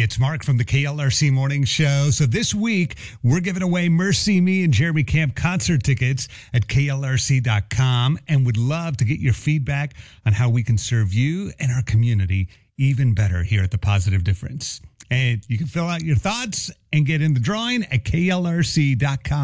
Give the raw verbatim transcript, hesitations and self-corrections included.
it's Mark from the K L R C Morning Show. So this week, we're giving away Mercy Me and Jeremy Camp concert tickets at K L R C dot com and would love to get your feedback on how we can serve you and our community even better here at The Positive Difference. And you can fill out your thoughts and get in the drawing at K L R C dot com.